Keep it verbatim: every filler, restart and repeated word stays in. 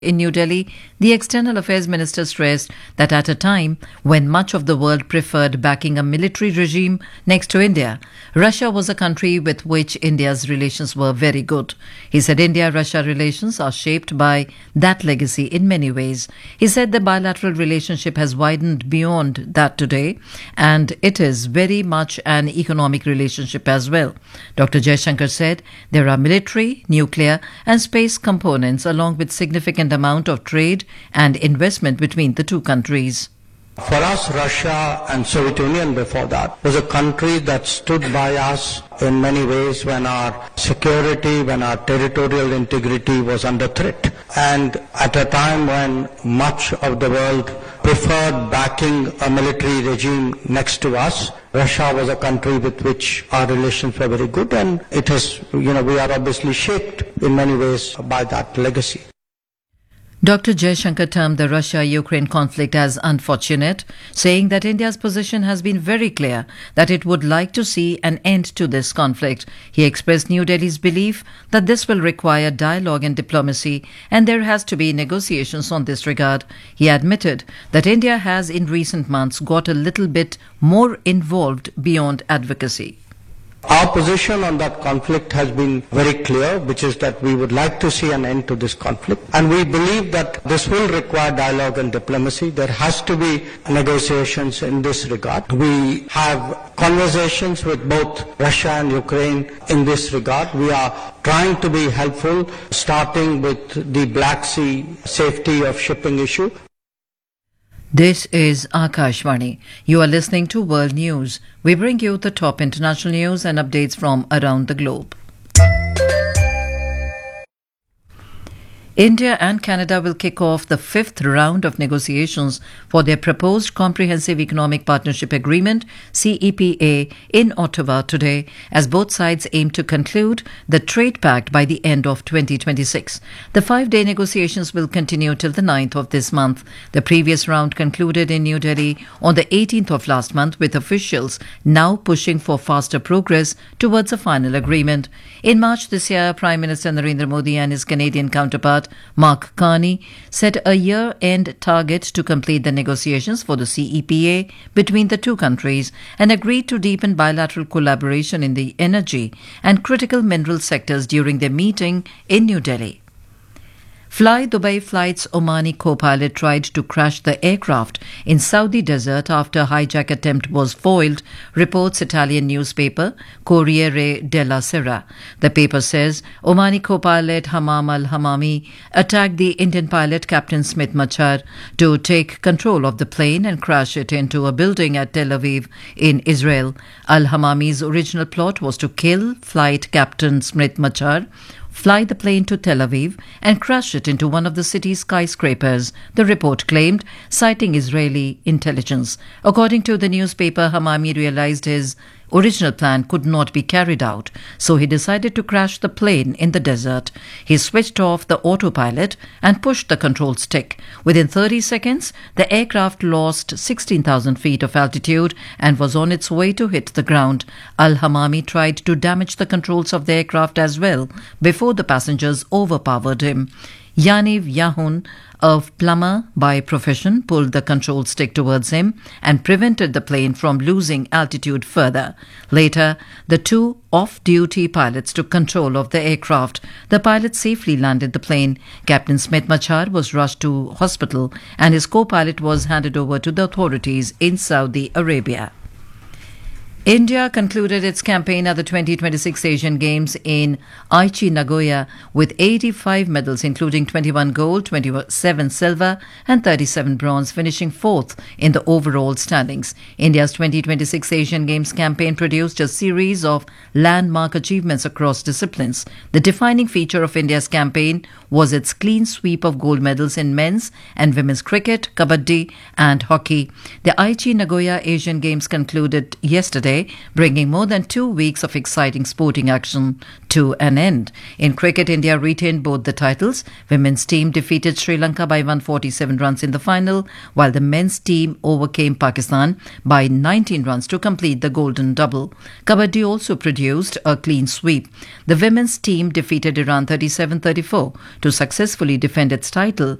In New Delhi, the External Affairs Minister stressed that at a time when much of the world preferred backing a military regime next to India, Russia was a country with which India's relations were very good. He said India-Russia relations are shaped by that legacy in many ways. He said the bilateral relationship has widened beyond that today, and it is very much an economic relationship as well. Doctor Jaishankar said there are military, nuclear and space components along with significant amount of trade and investment between the two countries. For us, Russia and Soviet Union before that was a country that stood by us in many ways when our security, when our territorial integrity was under threat. And at a time when much of the world preferred backing a military regime next to us, Russia was a country with which our relations were very good, and it has, you know, we are obviously shaped in many ways by that legacy. Doctor Jaishankar termed the Russia-Ukraine conflict as unfortunate, saying that India's position has been very clear that it would like to see an end to this conflict. He expressed New Delhi's belief that this will require dialogue and diplomacy, and there has to be negotiations on this regard. He admitted that India has in recent months got a little bit more involved beyond advocacy. Our position on that conflict has been very clear, which is that we would like to see an end to this conflict. And we believe that this will require dialogue and diplomacy. There has to be negotiations in this regard. We have conversations with both Russia and Ukraine in this regard. We are trying to be helpful, starting with the Black Sea safety of shipping issue. This is Akashvani. You are listening to World News. We bring you the top international news and updates from around the globe. India and Canada will kick off the fifth round of negotiations for their proposed Comprehensive Economic Partnership Agreement, C E P A, in Ottawa today, as both sides aim to conclude the trade pact by the end of twenty twenty-six. The five-day negotiations will continue till the ninth of this month. The previous round concluded in New Delhi on the eighteenth of last month, with officials now pushing for faster progress towards a final agreement. In March this year, Prime Minister Narendra Modi and his Canadian counterpart Mark Carney set a year-end target to complete the negotiations for the C E P A between the two countries and agreed to deepen bilateral collaboration in the energy and critical mineral sectors during their meeting in New Delhi. Fly Dubai Flight's Omani co-pilot tried to crash the aircraft in Saudi desert after hijack attempt was foiled, reports Italian newspaper Corriere della Sera. The paper says Omani co-pilot Hammam al-Hammami attacked the Indian pilot Captain Smith Machar to take control of the plane and crash it into a building at Tel Aviv in Israel. Al-Hammami's original plot was to kill flight captain Smith Machar, fly the plane to Tel Aviv and crash it into one of the city's skyscrapers, the report claimed, citing Israeli intelligence. According to the newspaper, Hammami realized his original plan could not be carried out, so he decided to crash the plane in the desert. He switched off the autopilot and pushed the control stick. Within thirty seconds, the aircraft lost sixteen thousand feet of altitude and was on its way to hit the ground. Al-Hammami tried to damage the controls of the aircraft as well before the passengers overpowered him. Yaniv Yahun, a plumber by profession, pulled the control stick towards him and prevented the plane from losing altitude further. Later, the two off-duty pilots took control of the aircraft. The pilot safely landed the plane. Captain Smith Machar was rushed to hospital and his co-pilot was handed over to the authorities in Saudi Arabia. India concluded its campaign at the twenty twenty-six Asian Games in Aichi, Nagoya, with eighty-five medals, including twenty-one gold, twenty-seven silver and thirty-seven bronze, finishing fourth in the overall standings. India's twenty twenty-six Asian Games campaign produced a series of landmark achievements across disciplines. The defining feature of India's campaign was its clean sweep of gold medals in men's and women's cricket, kabaddi and hockey. The Aichi Nagoya Asian Games concluded yesterday today, bringing more than two weeks of exciting sporting action to an end. In cricket, India retained both the titles. Women's team defeated Sri Lanka by one hundred forty-seven runs in the final, while the men's team overcame Pakistan by nineteen runs to complete the golden double. Kabaddi also produced a clean sweep. The women's team defeated Iran thirty-seven thirty-four to successfully defend its title